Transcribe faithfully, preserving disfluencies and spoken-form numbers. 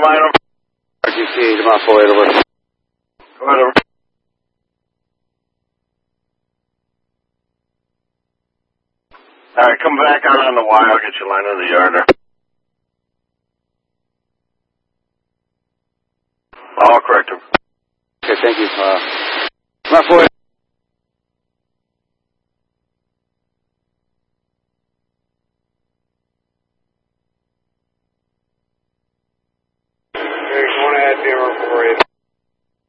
line over. R G C, come on, four eight over. Go ahead over. All right, come back out on the Y. I'll get you line in the yard there. I'll correct him. Okay, thank you. Uh, come on, four eight. Hey, going ahead, zero four eight.